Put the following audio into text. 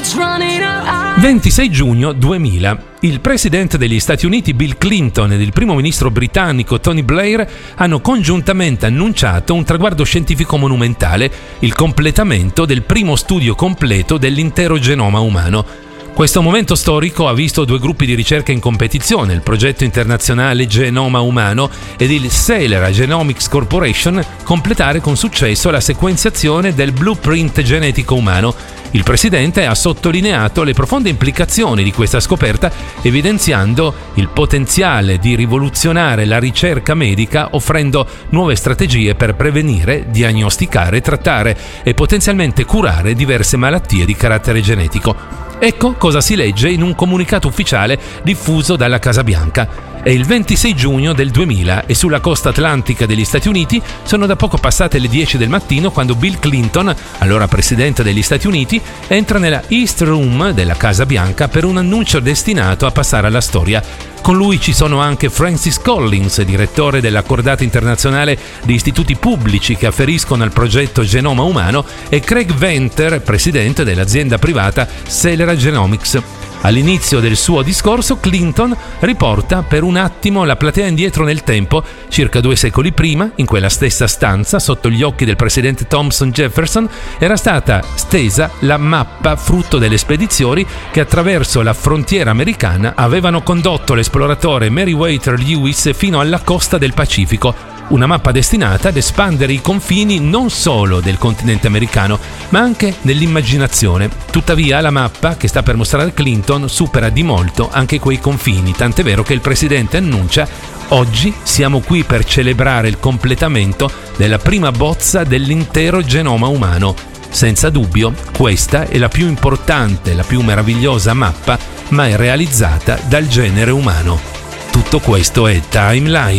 26 giugno 2000. Il presidente degli Stati Uniti Bill Clinton ed il primo ministro britannico Tony Blair hanno congiuntamente annunciato un traguardo scientifico monumentale, il completamento del primo studio completo dell'intero genoma umano. Questo momento storico ha visto due gruppi di ricerca in competizione, il progetto internazionale Genoma Umano ed il Celera Genomics Corporation, completare con successo la sequenziazione del blueprint genetico umano. Il presidente ha sottolineato le profonde implicazioni di questa scoperta, evidenziando il potenziale di rivoluzionare la ricerca medica, offrendo nuove strategie per prevenire, diagnosticare, trattare e potenzialmente curare diverse malattie di carattere genetico. Ecco cosa si legge in un comunicato ufficiale diffuso dalla Casa Bianca. È il 26 giugno del 2000 e sulla costa atlantica degli Stati Uniti sono da poco passate le 10 del mattino quando Bill Clinton, allora presidente degli Stati Uniti, entra nella East Room della Casa Bianca per un annuncio destinato a passare alla storia. Con lui ci sono anche Francis Collins, direttore della cordata internazionale di istituti pubblici che afferiscono al progetto Genoma Umano, e Craig Venter, presidente dell'azienda privata Celera Genomics. All'inizio del suo discorso Clinton riporta per un attimo la platea indietro nel tempo. Circa 2 secoli prima, in quella stessa stanza, sotto gli occhi del presidente Thomas Jefferson, era stata stesa la mappa frutto delle spedizioni che attraverso la frontiera americana avevano condotto l'esploratore Meriwether Lewis fino alla costa del Pacifico. Una mappa destinata ad espandere i confini non solo del continente americano, ma anche nell'immaginazione. Tuttavia, la mappa che sta per mostrare Clinton supera di molto anche quei confini, tant'è vero che il presidente annuncia: oggi siamo qui per celebrare il completamento della prima bozza dell'intero genoma umano. Senza dubbio, questa è la più importante, la più meravigliosa mappa mai realizzata dal genere umano. Tutto questo è Timeline.